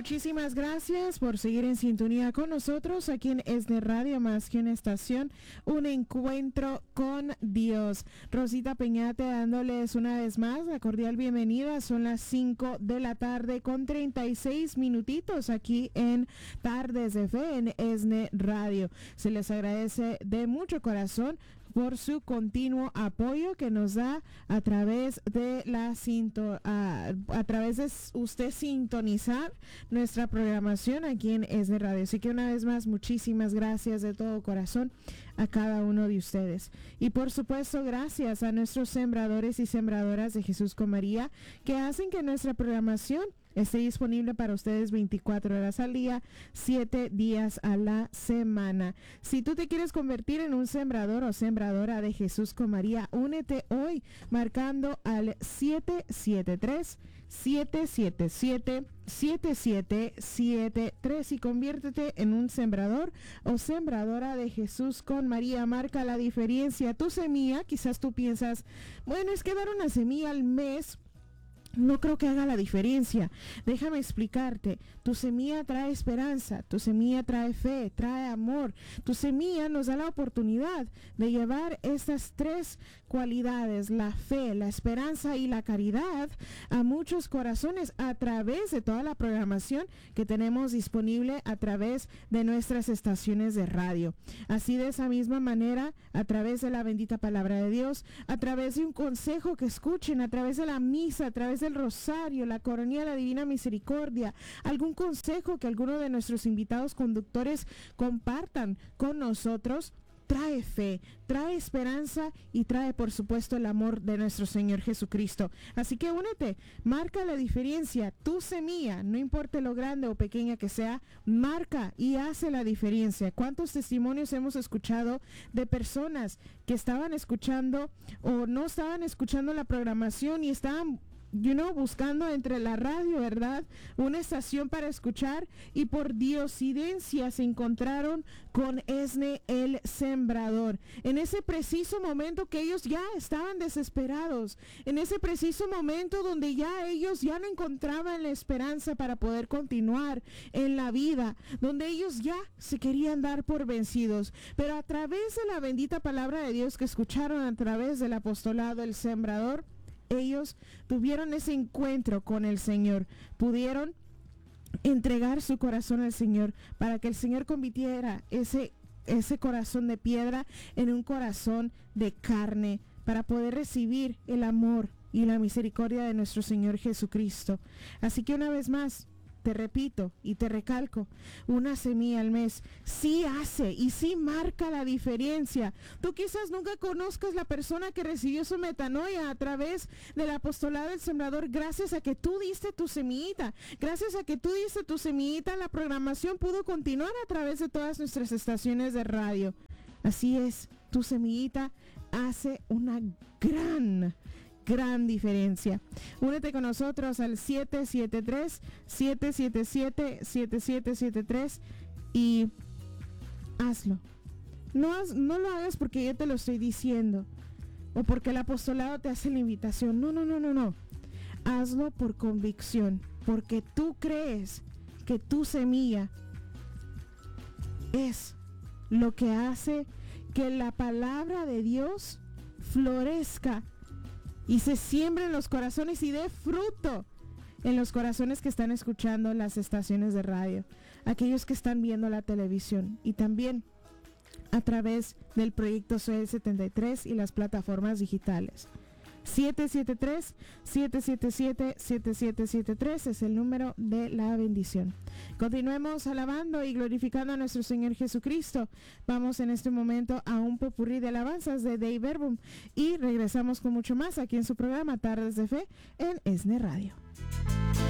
muchísimas gracias por seguir en sintonía con nosotros aquí en ESNE Radio, más que una estación, un encuentro con Dios. Rosita Peñate dándoles una vez más la cordial bienvenida. Son las 5 de la tarde con 36 minutitos aquí en Tardes de Fe en ESNE Radio. Se les agradece de mucho corazón por su continuo apoyo que nos da a través de a través de usted sintonizar nuestra programación aquí en ESNE Radio. Así que una vez más, muchísimas gracias de todo corazón a cada uno de ustedes. Y por supuesto, gracias a nuestros sembradores y sembradoras de Jesús con María que hacen que nuestra programación esté disponible para ustedes 24 horas al día, 7 días a la semana. Si tú te quieres convertir en un sembrador o sembradora de Jesús con María, únete hoy marcando al 773-777-7773 y conviértete en un sembrador o sembradora de Jesús con María. Marca la diferencia. Tu semilla, quizás tú piensas, bueno, es que dar una semilla al mes no creo que haga la diferencia. Déjame explicarte. Tu semilla trae esperanza, tu semilla trae fe, trae amor. Tu semilla nos da la oportunidad de llevar estas tres cualidades, la fe, la esperanza y la caridad, a muchos corazones a través de toda la programación que tenemos disponible a través de nuestras estaciones de radio. Así, de esa misma manera, a través de la bendita palabra de Dios, a través de un consejo que escuchen, a través de la misa, a través del rosario, la coronilla de la Divina Misericordia, algún consejo que alguno de nuestros invitados conductores compartan con nosotros, trae fe, trae esperanza y trae, por supuesto, el amor de nuestro Señor Jesucristo. Así que únete, marca la diferencia. Tu semilla, no importa lo grande o pequeña que sea, marca y hace la diferencia. ¿Cuántos testimonios hemos escuchado de personas que estaban escuchando o no estaban escuchando la programación y estaban buscando entre la radio, ¿verdad?, una estación para escuchar, y por diosidencia se encontraron con ESNE el Sembrador. En ese preciso momento que ellos ya estaban desesperados, en ese preciso momento donde ya ellos ya no encontraban la esperanza para poder continuar en la vida, donde ellos ya se querían dar por vencidos, pero a través de la bendita palabra de Dios que escucharon a través del apostolado El Sembrador, ellos tuvieron ese encuentro con el Señor, pudieron entregar su corazón al Señor para que el Señor convirtiera ese corazón de piedra en un corazón de carne, para poder recibir el amor y la misericordia de nuestro Señor Jesucristo. Así que una vez más, te repito y te recalco, una semilla al mes sí hace y sí marca la diferencia. Tú quizás nunca conozcas la persona que recibió su metanoia a través del apostolado del Sembrador, gracias a que tú diste tu semillita. Gracias a que tú diste tu semillita, la programación pudo continuar a través de todas nuestras estaciones de radio. Así es, tu semillita hace una gran diferencia. Únete con nosotros al 773-777-7773 y hazlo. No lo hagas porque yo te lo estoy diciendo o porque el apostolado te hace la invitación. No. Hazlo por convicción, porque tú crees que tu semilla es lo que hace que la palabra de Dios florezca y se siembra en los corazones y dé fruto en los corazones que están escuchando las estaciones de radio, aquellos que están viendo la televisión y también a través del proyecto Soy 73 y las plataformas digitales. 773-777-7773 es el número de la bendición. Continuemos alabando y glorificando a nuestro Señor Jesucristo. Vamos en este momento a un popurrí de alabanzas de Dei Verbum y regresamos con mucho más aquí en su programa Tardes de Fe en ESNE Radio.